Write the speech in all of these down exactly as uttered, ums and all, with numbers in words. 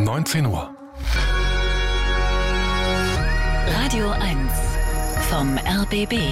neunzehn Uhr. Radio eins vom R B B.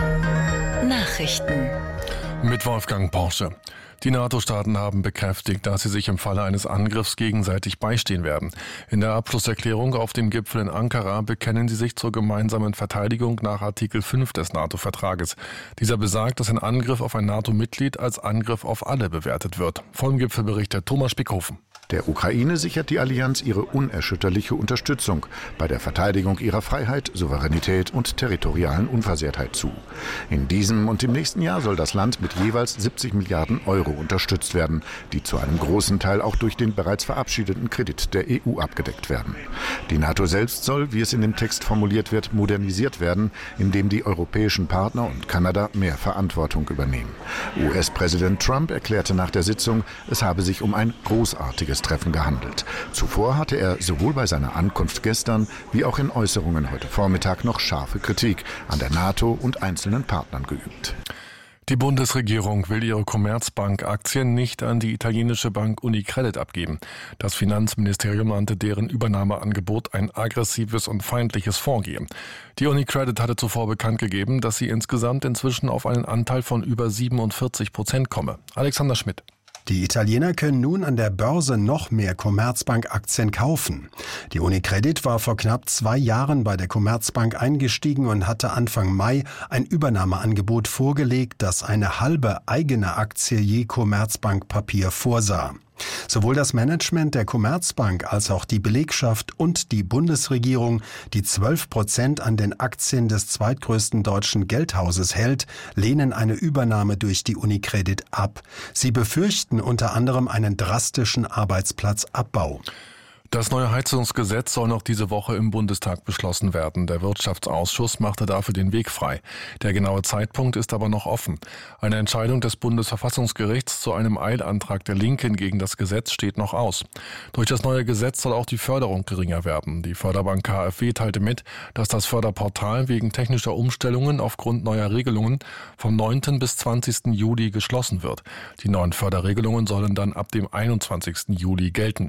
Nachrichten. Mit Wolfgang Porsche. Die NATO-Staaten haben bekräftigt, dass sie sich im Falle eines Angriffs gegenseitig beistehen werden. In der Abschlusserklärung auf dem Gipfel in Ankara bekennen sie sich zur gemeinsamen Verteidigung nach Artikel fünf des NATO-Vertrages. Dieser besagt, dass ein Angriff auf ein NATO-Mitglied als Angriff auf alle bewertet wird. Vom Gipfel berichtet Thomas Spickhofen. Der Ukraine sichert die Allianz ihre unerschütterliche Unterstützung bei der Verteidigung ihrer Freiheit, Souveränität und territorialen Unversehrtheit zu. In diesem und im nächsten Jahr soll das Land mit jeweils siebzig Milliarden Euro unterstützt werden, die zu einem großen Teil auch durch den bereits verabschiedeten Kredit der E U abgedeckt werden. Die NATO selbst soll, wie es in dem Text formuliert wird, modernisiert werden, indem die europäischen Partner und Kanada mehr Verantwortung übernehmen. U S-Präsident Trump erklärte nach der Sitzung, es habe sich um ein großartiges Treffen gehandelt. Zuvor hatte er sowohl bei seiner Ankunft gestern wie auch in Äußerungen heute Vormittag noch scharfe Kritik an der NATO und einzelnen Partnern geübt. Die Bundesregierung will ihre Commerzbank-Aktien nicht an die italienische Bank Unicredit abgeben. Das Finanzministerium nannte deren Übernahmeangebot ein aggressives und feindliches Vorgehen. Die Unicredit hatte zuvor bekannt gegeben, dass sie insgesamt inzwischen auf einen Anteil von über siebenundvierzig Prozent komme. Alexander Schmidt. Die Italiener können nun an der Börse noch mehr Commerzbank-Aktien kaufen. Die Unicredit war vor knapp zwei Jahren bei der Commerzbank eingestiegen und hatte Anfang Mai ein Übernahmeangebot vorgelegt, das eine halbe eigene Aktie je Commerzbank-Papier vorsah. Sowohl das Management der Commerzbank als auch die Belegschaft und die Bundesregierung, die zwölf Prozent an den Aktien des zweitgrößten deutschen Geldhauses hält, lehnen eine Übernahme durch die Unicredit ab. Sie befürchten unter anderem einen drastischen Arbeitsplatzabbau. Das neue Heizungsgesetz soll noch diese Woche im Bundestag beschlossen werden. Der Wirtschaftsausschuss machte dafür den Weg frei. Der genaue Zeitpunkt ist aber noch offen. Eine Entscheidung des Bundesverfassungsgerichts zu einem Eilantrag der Linken gegen das Gesetz steht noch aus. Durch das neue Gesetz soll auch die Förderung geringer werden. Die Förderbank K f W teilte mit, dass das Förderportal wegen technischer Umstellungen aufgrund neuer Regelungen vom neunten bis zwanzigsten Juli geschlossen wird. Die neuen Förderregelungen sollen dann ab dem einundzwanzigsten Juli gelten.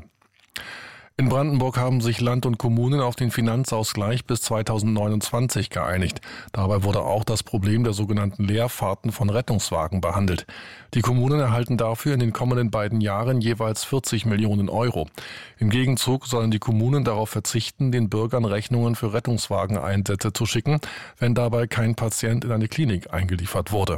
In Brandenburg haben sich Land und Kommunen auf den Finanzausgleich bis zweitausendneunundzwanzig geeinigt. Dabei wurde auch das Problem der sogenannten Leerfahrten von Rettungswagen behandelt. Die Kommunen erhalten dafür in den kommenden beiden Jahren jeweils vierzig Millionen Euro. Im Gegenzug sollen die Kommunen darauf verzichten, den Bürgern Rechnungen für Rettungswageneinsätze zu schicken, wenn dabei kein Patient in eine Klinik eingeliefert wurde.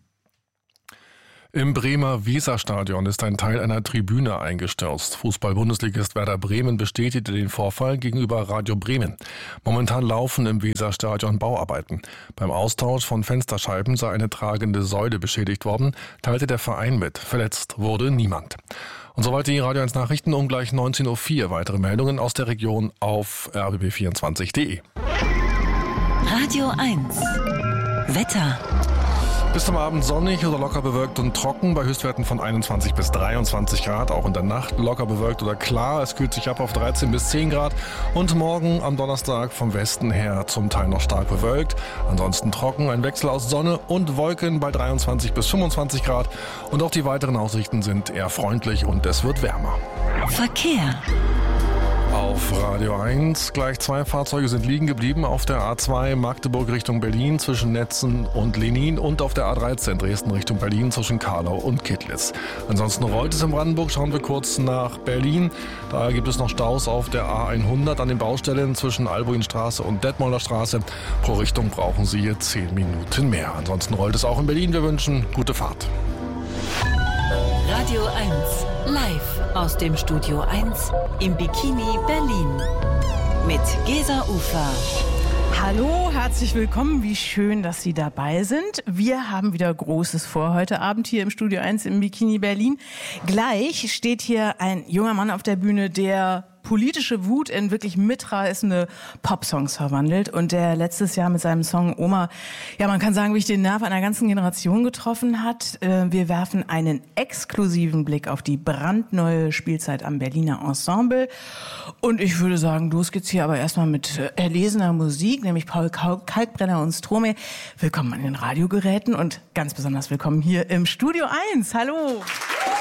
Im Bremer Weserstadion ist ein Teil einer Tribüne eingestürzt. Fußball-Bundesligist Werder Bremen bestätigte den Vorfall gegenüber Radio Bremen. Momentan laufen im Weserstadion Bauarbeiten. Beim Austausch von Fensterscheiben sei eine tragende Säule beschädigt worden, teilte der Verein mit. Verletzt wurde niemand. Und soweit die Radio eins Nachrichten um gleich neunzehn Uhr vier. Weitere Meldungen aus der Region auf r b b vierundzwanzig punkt de. Radio eins. Wetter. Bis zum Abend sonnig oder locker bewölkt und trocken bei Höchstwerten von einundzwanzig bis dreiundzwanzig Grad. Auch in der Nacht locker bewölkt oder klar. Es kühlt sich ab auf dreizehn bis zehn Grad. Und morgen am Donnerstag vom Westen her zum Teil noch stark bewölkt. Ansonsten trocken, ein Wechsel aus Sonne und Wolken bei dreiundzwanzig bis fünfundzwanzig Grad. Und auch die weiteren Aussichten sind eher freundlich und es wird wärmer. Verkehr. Auf Radio eins. Gleich zwei Fahrzeuge sind liegen geblieben auf der A zwei Magdeburg Richtung Berlin zwischen Netzen und Lenin und auf der A dreizehn Dresden Richtung Berlin zwischen Karlau und Kittlitz. Ansonsten rollt es in Brandenburg. Schauen wir kurz nach Berlin. Da gibt es noch Staus auf der A hundert an den Baustellen zwischen Albuinstraße und Detmolder Straße. Pro Richtung brauchen Sie hier zehn Minuten mehr. Ansonsten rollt es auch in Berlin. Wir wünschen gute Fahrt. Radio eins. Live aus dem Studio eins im Bikini Berlin. Mit Gesa Ufer. Hallo, herzlich willkommen. Wie schön, dass Sie dabei sind. Wir haben wieder Großes vor heute Abend hier im Studio eins im Bikini Berlin. Gleich steht hier ein junger Mann auf der Bühne, der politische Wut in wirklich mitreißende Popsongs verwandelt und der letztes Jahr mit seinem Song Oma, ja, man kann sagen, wirklich den Nerv einer ganzen Generation getroffen hat. Wir werfen einen exklusiven Blick auf die brandneue Spielzeit am Berliner Ensemble und ich würde sagen, los geht's hier aber erstmal mit erlesener Musik, nämlich Paul Kalkbrenner und Stromae. Willkommen an den Radiogeräten und ganz besonders willkommen hier im Studio eins. Hallo!